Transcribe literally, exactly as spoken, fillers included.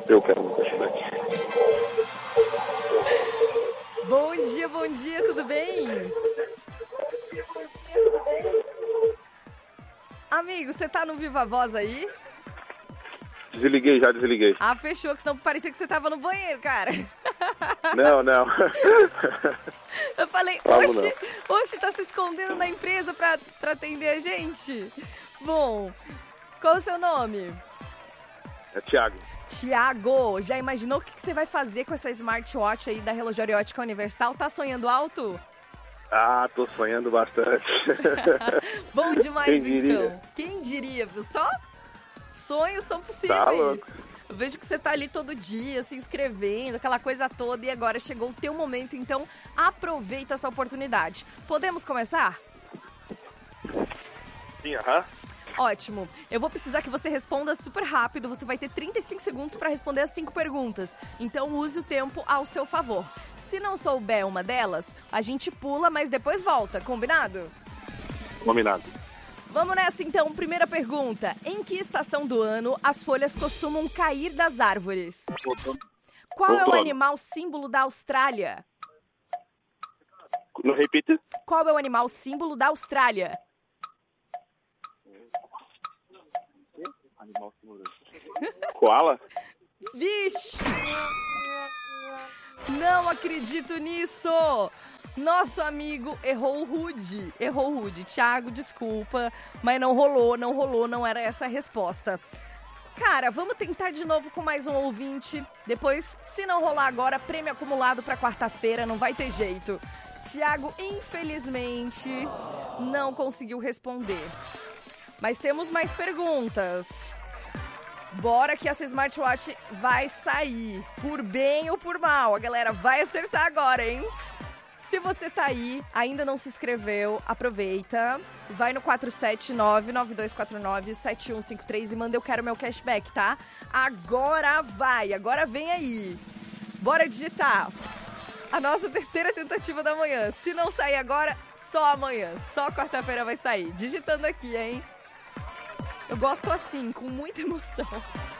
Eu quero meu cashback. Bom dia, bom dia, tudo bem? Amigo, você tá no Viva Voz aí? Desliguei, já desliguei. Ah, fechou, que senão parecia que você tava no banheiro, cara. Não, não. Eu falei, Falo oxe, oxe, tá se escondendo na empresa pra, pra atender a gente? Bom, qual o seu nome? É Thiago. Tiago, já imaginou o que, que você vai fazer com essa smartwatch aí da Relógio Ótica Universal? Tá sonhando alto? Ah, tô sonhando bastante. Bom demais, Quem diria? então. Quem diria, viu só? Sonhos são Tá possíveis. louco. Eu vejo que você tá ali todo dia, se inscrevendo, aquela coisa toda, e agora chegou o teu momento, então aproveita essa oportunidade. Podemos começar? Sim, aham. Ótimo. Eu vou precisar que você responda super rápido. Você vai ter trinta e cinco segundos para responder as cinco perguntas. Então use o tempo ao seu favor. Se não souber uma delas, a gente pula, mas depois volta. Combinado? Combinado. Vamos nessa então. Primeira pergunta. Em que estação do ano as folhas costumam cair das árvores? Qual é o Outono. animal símbolo da Austrália? Não repita? Qual é o animal símbolo da Austrália? Koala? Vixe! Não acredito nisso! Nosso amigo errou o rude. Errou o rude. Thiago, desculpa, mas não rolou, não rolou, não era essa a resposta. Cara, vamos tentar de novo com mais um ouvinte. Depois, se não rolar agora, prêmio acumulado para quarta-feira, não vai ter jeito. Thiago, infelizmente, não conseguiu responder. Mas temos mais perguntas. Bora que essa smartwatch vai sair, por bem ou por mal. A galera vai acertar agora, hein? Se você tá aí, ainda não se inscreveu, aproveita. Vai no quatro sete nove, nove dois quatro nove, sete um cinco três e manda eu quero meu cashback, tá? Agora vai, agora vem aí. Bora digitar. A nossa terceira tentativa da manhã. Se não sair agora, só amanhã. Só quarta-feira vai sair. Digitando aqui, hein? Eu gosto assim, com muita emoção.